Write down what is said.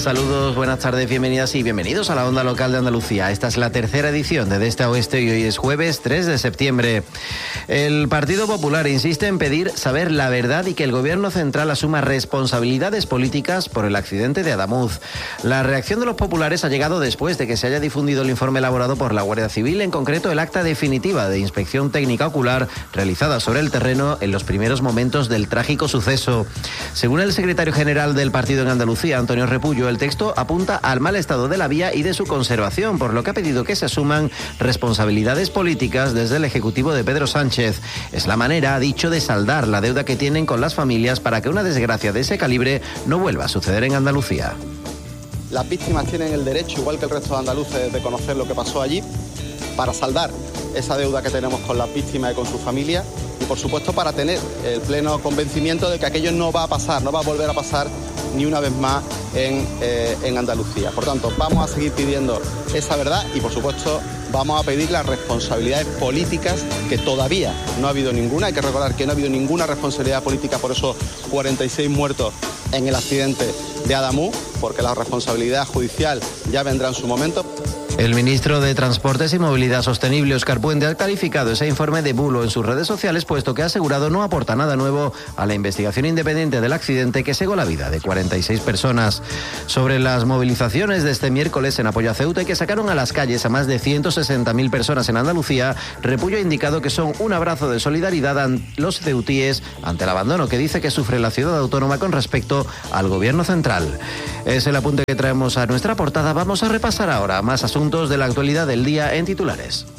Saludos, buenas tardes, bienvenidas y bienvenidos a la Onda Local de Andalucía. Esta es la tercera edición de Este a Oeste y hoy es jueves 3 de septiembre. El Partido Popular insiste en pedir saber la verdad y que el Gobierno central asuma responsabilidades políticas por el accidente de Adamuz. La reacción de los populares ha llegado después de que se haya difundido el informe elaborado por la Guardia Civil, en concreto el acta definitiva de inspección técnica ocular realizada sobre el terreno en los primeros momentos del trágico suceso. Según el secretario general del partido en Andalucía, Antonio Repullo, el texto apunta al mal estado de la vía y de su conservación, por lo que ha pedido que se asuman responsabilidades políticas desde el Ejecutivo de Pedro Sánchez. Es la manera, ha dicho, de saldar la deuda que tienen con las familias para que una desgracia de ese calibre no vuelva a suceder en Andalucía. Las víctimas tienen el derecho, igual que el resto de andaluces, de conocer lo que pasó allí, para saldar esa deuda que tenemos con las víctimas y con sus familias, y por supuesto para tener el pleno convencimiento de que aquello no va a pasar, no va a volver a pasar ni una vez más en Andalucía. Por tanto, vamos a seguir pidiendo esa verdad y por supuesto vamos a pedir las responsabilidades políticas, que todavía no ha habido ninguna. Hay que recordar que no ha habido ninguna responsabilidad política por esos 46 muertos en el accidente de Adamuz, porque la responsabilidad judicial ya vendrá en su momento. El ministro de Transportes y Movilidad Sostenible, Óscar Puente, ha calificado ese informe de bulo en sus redes sociales, puesto que ha asegurado no aporta nada nuevo a la investigación independiente del accidente que cegó la vida de 46 personas. Sobre las movilizaciones de este miércoles en apoyo a Ceuta y que sacaron a las calles a más de 160.000 personas en Andalucía, Repullo ha indicado que son un abrazo de solidaridad a los ceutíes ante el abandono que dice que sufre la ciudad autónoma con respecto al gobierno central. Es el apunte que traemos a nuestra portada. Vamos a repasar ahora más asuntos de la actualidad del día en titulares.